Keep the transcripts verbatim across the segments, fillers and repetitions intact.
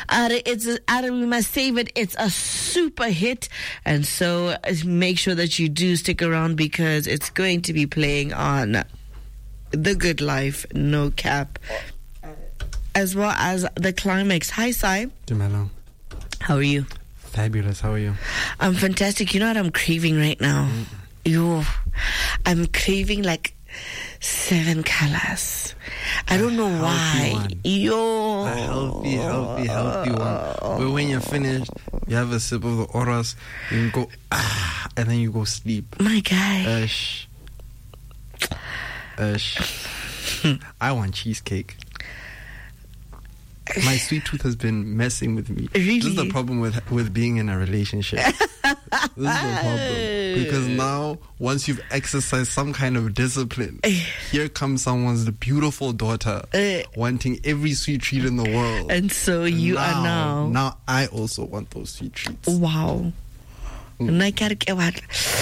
Are, it's a, are, we must save it. It's a super hit. And so uh, make sure that you do stick around because it's going to be playing on The Good Life, No Cap, as well as the climax. Hi, Sai. Dumelo. How are you? Fabulous. How are you? I'm fantastic. You know what I'm craving right now? Mm. Yo, I'm craving like seven colors. I don't know why. One. Yo. A healthy, healthy, healthy one. But when you're finished, you have a sip of the oras, you can go, ah, and then you go sleep. My guy. Ush. Ush. I want cheesecake. My sweet tooth has been messing with me. Really? This is the problem with with being in a relationship. This is the problem. Because now, once you've exercised some kind of discipline, here comes someone's beautiful daughter wanting every sweet treat in the world. And so you now, are now. Now I also want those sweet treats. Wow. Mm.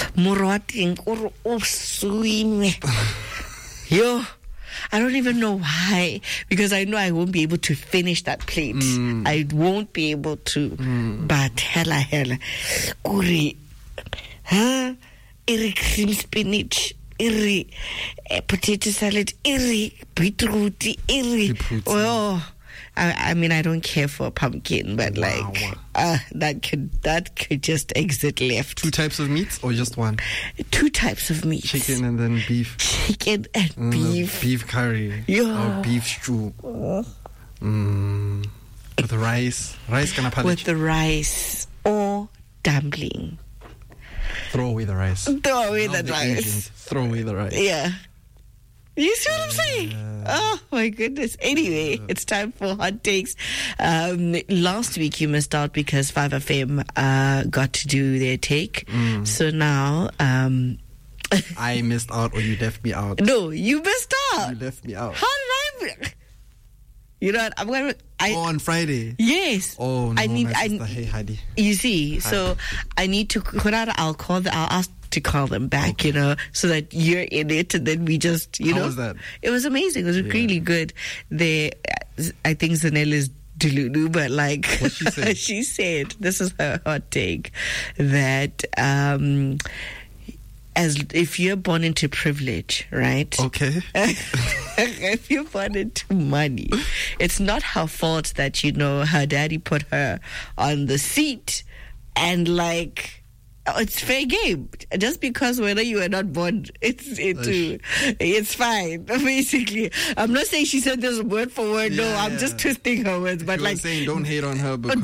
Yo. I don't even know why, because I know I won't be able to finish that plate. Mm. I won't be able to. Mm. But hella, hella. Kuri, huh? Iri cream spinach, iri uh, potato salad, iri beetroot, iri. Oh, I, I mean, I don't care for pumpkin, but wow. like, uh, that could that could just exit left. Two types of meats or just one? Two types of meats. Chicken and then beef. Chicken and mm, beef. Beef curry. Yeah. Or beef stew. Mm, with rice. Rice can I With the rice or dumpling. Throw away the rice. Throw away the, the rice. Asians. Throw away the rice. Yeah. You see what I'm saying? Yeah. Oh, my goodness. Anyway, yeah. It's time for Hot Takes. Um, last week you missed out because five F M uh, got to do their take. Mm. So now... Um, I missed out or you left me out? No, you missed out. You left me out. How did I... You know what? I'm going to... Oh, on Friday? Yes. Oh, no, I need, I, hey, Hadi. You see, Hadi. So I need to... I'll call the... I'll ask to call them back, okay. You know, so that you're in it and then we just, you How know. How was that? It was amazing. It was yeah. really good. They, I think Zanelle is delulu, but like what she said? she said, this is her hot take, that um, as if you're born into privilege, right? Okay. If you're born into money, it's not her fault that, you know, her daddy put her on the seat and like... Oh, it's fair game. Just because whether you were not born, it's into, it's fine. Basically, I'm not saying she said this word for word. Yeah, no, I'm yeah. just twisting her words. But you like saying, don't hate on her because